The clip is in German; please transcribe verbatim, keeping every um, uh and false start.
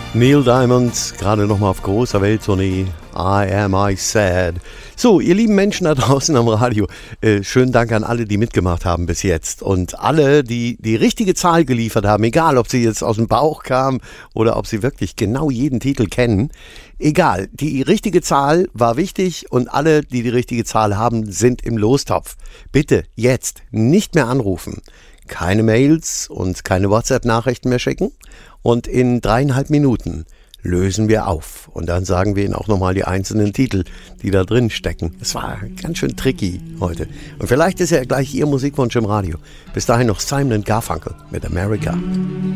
Neil Diamond, gerade nochmal auf großer Welttournee. I Am I Sad. So, ihr lieben Menschen da draußen am Radio, äh, schönen Dank an alle, die mitgemacht haben bis jetzt. Und alle, die die richtige Zahl geliefert haben, egal ob sie jetzt aus dem Bauch kam oder ob sie wirklich genau jeden Titel kennen. Egal, die richtige Zahl war wichtig und alle, die die richtige Zahl haben, sind im Lostopf. Bitte jetzt nicht mehr anrufen. Keine Mails und keine WhatsApp-Nachrichten mehr schicken. Und in dreieinhalb Minuten lösen wir auf. Und dann sagen wir Ihnen auch nochmal die einzelnen Titel, die da drin stecken. Es war ganz schön tricky heute. Und vielleicht ist ja gleich Ihr Musikwunsch im Radio. Bis dahin noch Simon and Garfunkel mit America.